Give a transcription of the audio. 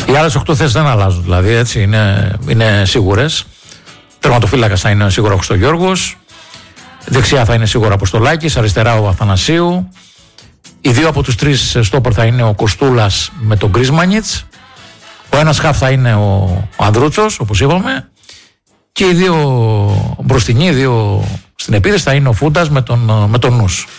Οι άλλες 8 θέσεις δεν αλλάζουν, δηλαδή έτσι είναι σίγουρες. Τερματοφύλακας θα είναι σίγουρα ο Χριστογιώργος. Δεξιά θα είναι σίγουρα ο Αποστολάκης, αριστερά ο Αθανασίου. Οι δύο από τους τρεις στόπερ θα είναι ο Κοστούλας με τον Γκρίσμανιτς. Ο ένας χαφ θα είναι ο Ανδρούτσος, όπως είπαμε. Και οι δύο μπροστινοί, οι δύο στην επίθεση θα είναι ο Φούντας με τον Νους.